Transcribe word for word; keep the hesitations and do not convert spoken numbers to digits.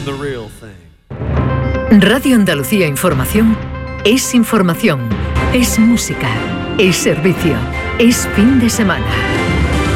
the real thing. Radio Andalucía Información es información, es música, es servicio, es fin de semana.